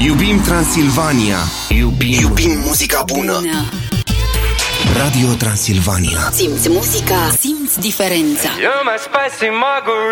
Iubim Transilvania. Iubim muzica bună. Radio Transilvania. Simți muzica, simți diferența. You're my spicy margarita.